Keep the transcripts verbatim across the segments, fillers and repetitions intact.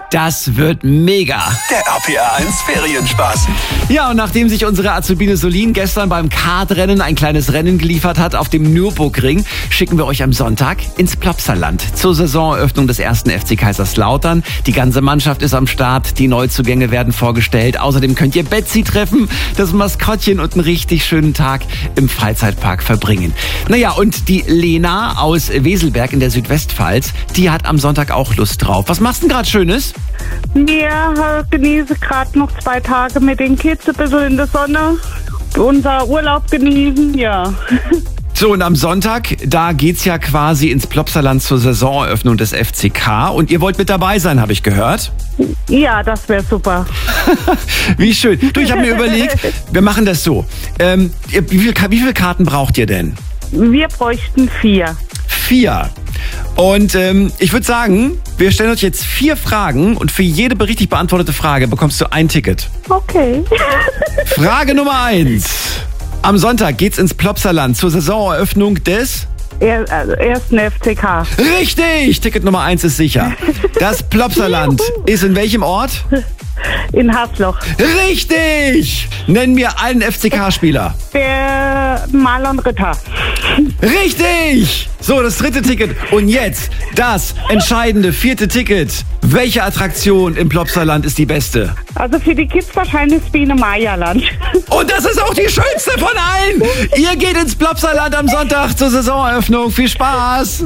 Das wird mega. Der R P R eins Ferienspaß. Ja, und nachdem sich unsere Azubine Solin gestern beim Kartrennen ein kleines Rennen geliefert hat auf dem Nürburgring, schicken wir euch am Sonntag ins Plopsaland zur Saisoneröffnung des ersten F C Kaiserslautern. Die ganze Mannschaft ist am Start, die Neuzugänge werden vorgestellt. Außerdem könnt ihr Betsy treffen, das Maskottchen, und einen richtig schönen Tag im Freizeitpark verbringen. Naja, und die Lena aus Weselberg in der Südwestpfalz, die hat am Sonntag auch Lust drauf. Was machst du denn gerade Schönes? Wir genießen gerade noch zwei Tage mit den Kids ein bisschen in der Sonne. Unser Urlaub genießen, ja. So, und am Sonntag, da geht's ja quasi ins Plopsaland zur Saisoneröffnung des F C K. Und ihr wollt mit dabei sein, habe ich gehört. Ja, das wäre super. Wie schön. Du, ich habe mir überlegt, wir machen das so. Ähm, wie, viel, wie viele Karten braucht ihr denn? Wir bräuchten vier. Vier. Und ähm, ich würde sagen, wir stellen euch jetzt vier Fragen und für jede richtig beantwortete Frage bekommst du ein Ticket. Okay. Frage Nummer eins. Am Sonntag geht's ins Plopsaland zur Saisoneröffnung des Er, also ersten F C K. Richtig! Ticket Nummer eins ist sicher. Das Plopsaland ist in welchem Ort? In Hasloch. Richtig! Nenn mir einen F C K-Spieler. Der Marlon Ritter. Richtig! So, das dritte Ticket. Und jetzt das entscheidende vierte Ticket. Welche Attraktion im Plopsaland ist die beste? Also für die Kids wahrscheinlich das Biene Maya-Land. Und das ist auch die schönste von allen! Ihr geht ins Plopsaland am Sonntag zur Saisoneröffnung. Viel Spaß!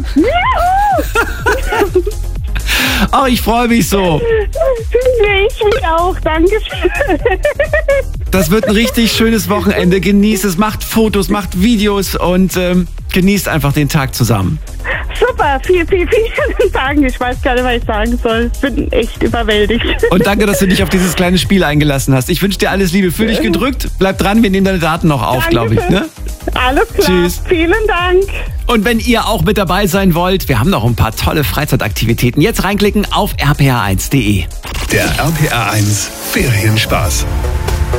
Oh, ich freue mich so. Ich mich auch, danke schön. Das wird ein richtig schönes Wochenende. Genießt es, macht Fotos, macht Videos und ähm, genießt einfach den Tag zusammen. Super, vielen, vielen, vielen Dank. Ich weiß gar nicht, was ich sagen soll. Ich bin echt überwältigt. Und danke, dass du dich auf dieses kleine Spiel eingelassen hast. Ich wünsche dir alles Liebe. Fühl dich gedrückt. Bleib dran, wir nehmen deine Daten noch auf, glaube ich. Ne? Alles klar. Tschüss. Vielen Dank. Und wenn ihr auch mit dabei sein wollt, wir haben noch ein paar tolle Freizeitaktivitäten. Jetzt reinklicken auf r p r eins punkt d e. Der R P R eins Ferienspaß.